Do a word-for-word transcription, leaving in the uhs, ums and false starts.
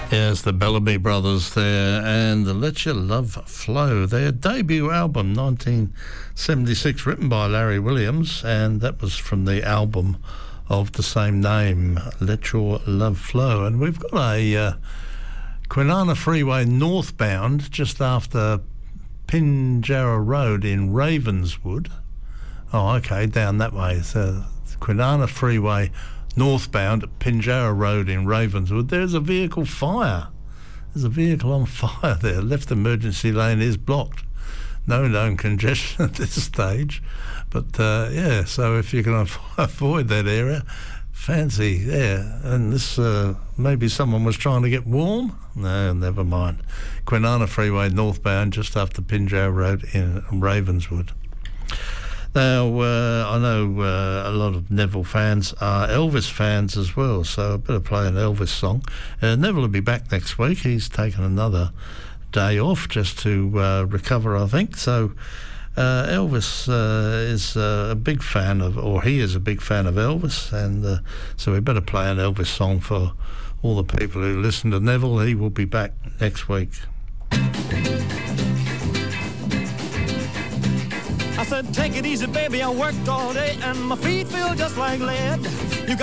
Yes, the Bellamy Brothers there, and the Let Your Love Flow, their debut album, nineteen seventy-six, written by Larry Williams, and that was from the album of the same name, Let Your Love Flow. And we've got a uh, Kwinana Freeway northbound just after Pinjarra Road in Ravenswood. Oh, okay, down that way. So Kwinana Freeway northbound at Pinjarra Road in Ravenswood, there's a vehicle fire. There's a vehicle on fire there. Left emergency lane is blocked. No known congestion at this stage. But, uh, yeah, so if you can avoid that area, fancy, yeah. And this, uh, maybe someone was trying to get warm? No, never mind. Kwinana Freeway northbound just after Pinjarra Road in Ravenswood. Now, uh, I know uh, a lot of Neville fans are Elvis fans as well, so I better play an Elvis song. Uh, Neville will be back next week. He's taken another day off just to uh, recover, I think. So uh, Elvis uh, is uh, a big fan of, or he is a big fan of Elvis, and uh, so we better play an Elvis song for all the people who listen to Neville. He will be back next week. I said, take it easy, baby, I worked all day and my feet feel just like lead.